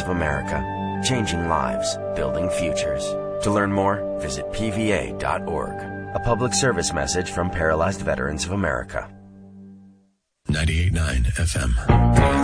of America. Changing lives, building futures. To learn more, visit pva.org. A public service message from Paralyzed Veterans of America. 98.9 FM.